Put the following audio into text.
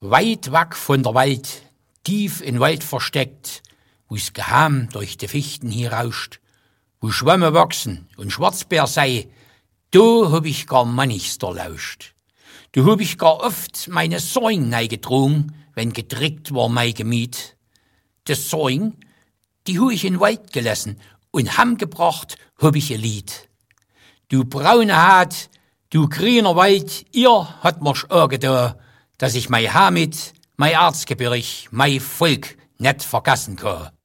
Weit weg von der Welt, tief in Wald versteckt, wo's geheim durch die Fichten hier rauscht, wo Schwämme wachsen und Schwarzbär sei, do hab ich gar mannichster lauscht. Du hab ich gar oft meine Säung neigedrungen, wenn gedrickt war mein Gemüt. De Säung, die hu ich in Wald gelassen und heimgebracht hab ich ein Lied. Du braune Haat, du grüner Wald, ihr hat mir's da, dass ich mei Hamid, mei Erzgebirg, mei Volk net vergessen kann.